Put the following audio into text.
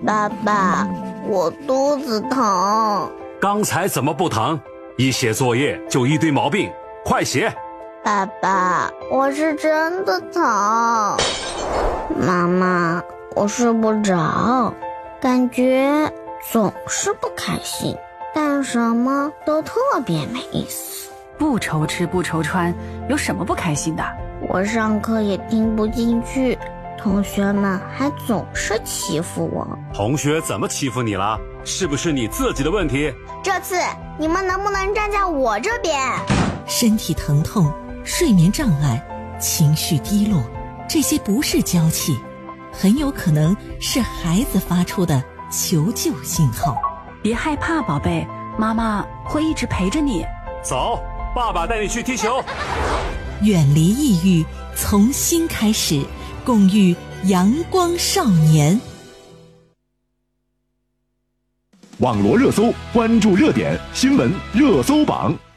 爸爸，我肚子疼。 刚才怎么不疼？一写作业就一堆毛病，快写。 爸爸，我是真的疼。妈妈，我睡不着，感觉总是不开心，干什么都特别没意思。 不愁吃不愁穿，有什么不开心的？ 我上课也听不进去，同学们还总是欺负我。 同学怎么欺负你了？是不是你自己的问题？ 这次你们能不能站在我这边？ 身体疼痛、睡眠障碍、情绪低落，这些不是娇气，很有可能是孩子发出的求救信号。 别害怕，宝贝，妈妈会一直陪着你。 走，爸爸带你去踢球。 远离抑郁，从新开始，共育阳光少年。 网罗热搜，关注热点新闻热搜榜。